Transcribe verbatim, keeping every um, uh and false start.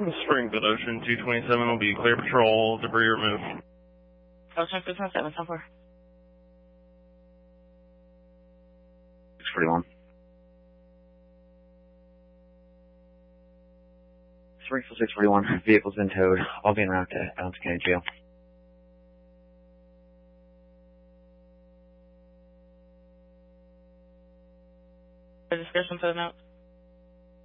Springfield Ocean two twenty-seven will be clear patrol, debris removed. Ocean two twenty-seven, ten four. six forty-one. Springfield six forty-one, vehicle's been towed. I'll be en route to Adams County Jail. The description for the note.